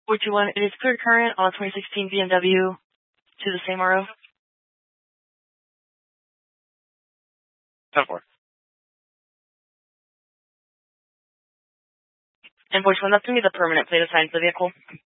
421, it is clear current on 2016 BMW to the same RO. 10-4. And 421, that's going to be the permanent plate assigned to the vehicle.